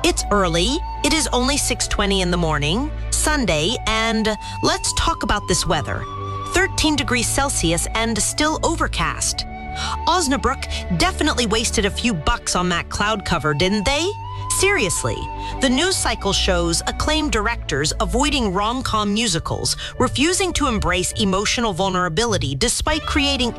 It's early. It is only 6:20 in the morning, Sunday, and let's talk about this weather. 13 degrees Celsius and still overcast. Osnabrück definitely wasted a few bucks on that cloud cover, didn't they? Seriously, the news cycle shows acclaimed directors avoiding rom-com musicals, refusing to embrace emotional vulnerability despite creating